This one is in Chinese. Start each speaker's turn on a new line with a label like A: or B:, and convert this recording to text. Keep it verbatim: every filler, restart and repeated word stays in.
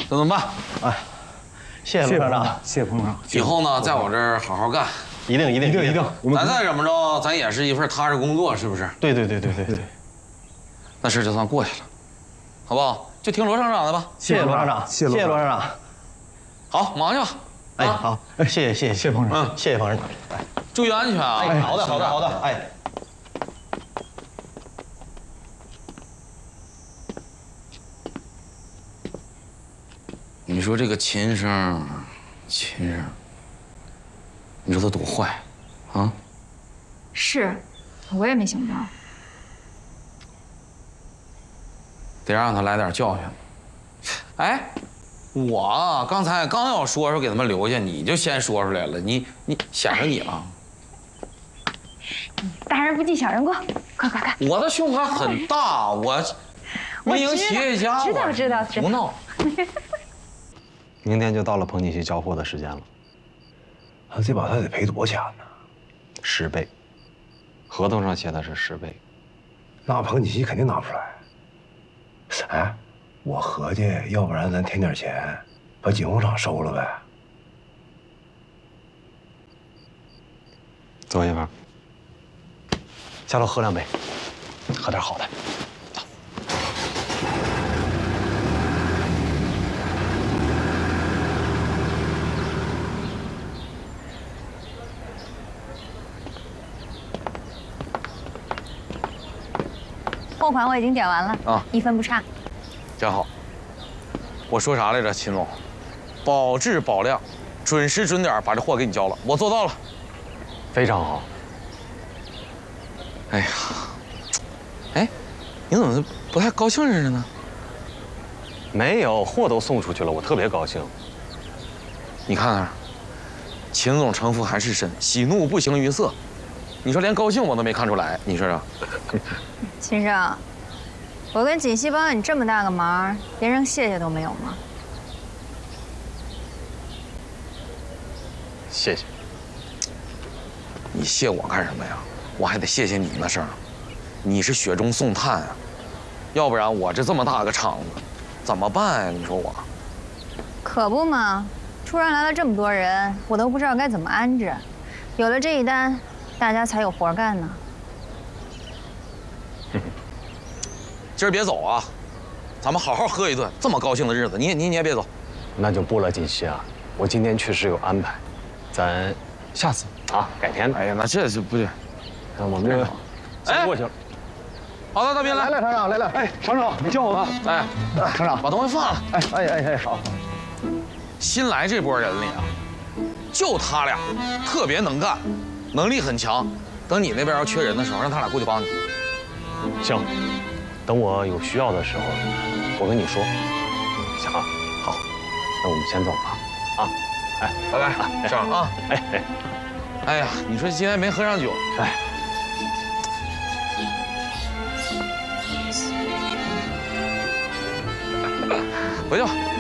A: 这怎么办？
B: 哎，谢谢罗厂长，
C: 谢谢彭厂长。
A: 以后呢，在我这儿好好干。
B: 一定一定
C: 一定一定。
A: 咱再怎么着，咱也是一份踏实工作，是不是？
B: 对对对对对对。
A: 那事就算过去了，好不好？就听罗厂长的吧。
B: 谢谢罗厂长，谢谢罗厂长。
A: 好，忙去吧。
B: 哎，好，谢谢谢谢谢谢彭厂长，嗯，谢谢彭厂长。哎，
A: 注意安全啊！
B: 哎，好的好的好的，哎。
A: 你说这个秦生，秦生，你说他多坏，啊？
D: 是，我也没想到。
A: 得让他来点教训。哎，我刚才刚要说说给他们留下，你就先说出来了，你你显着你了。
D: 大人不计小人过，快快快！
A: 我的胸还很大，我民营企业家，
D: 知道知道知道。
A: 胡闹。
C: 明天就到了彭锦熙交货的时间了，
E: 他这把他得赔多少钱呢？
C: 十倍，合同上写的是十倍。
E: 那彭锦熙肯定拿不出来。哎，我合计，要不然咱添点钱，把锦宏厂收了呗。
C: 走，叶芳，下楼喝两杯，喝点好的。
D: 货款我已经点完了啊，一分不差。
A: 真好。我说啥来着，秦总？保质保量，准时准点把这货给你交了，我做到了。
C: 非常好。
A: 哎呀，哎，你怎么不太高兴似的呢？
C: 没有，货都送出去了，我特别高兴。
A: 你看看，秦总城府还是深，喜怒不形于色。你说连高兴我都没看出来，你说说？
D: 秦生，我跟锦溪帮了你这么大个忙，连声谢谢都没有吗？
C: 谢谢。
A: 你谢我干什么呀？我还得谢谢你那声，你是雪中送炭啊，要不然我这这么大个厂子，怎么办呀？你说我。
D: 可不嘛，突然来了这么多人，我都不知道该怎么安置。有了这一单，大家才有活干呢。
A: 今儿别走啊，咱们好好喝一顿。这么高兴的日子，你你你也别走。
C: 那就不了，锦溪啊，我今天确实有安排，咱下次啊，改天。
A: 哎呀，那这是不对，
C: 那我们这个先过去了。
A: 好的，大斌来，
B: 来来，厂长来来，哎，厂长你叫我吧。
A: 哎，
B: 厂长
A: 把东西放了。
B: 哎哎哎哎，好。
A: 新来这波人里啊，就他俩特别能干，能力很强。等你那边要缺人的时候，让他俩过去帮你。
C: 行。 等我有需要的时候，我跟你说。行啊，好，那我们先走了啊。哎，
A: 拜拜，上啊。哎哎，哎呀，你说今天没喝上酒，哎。回去吧。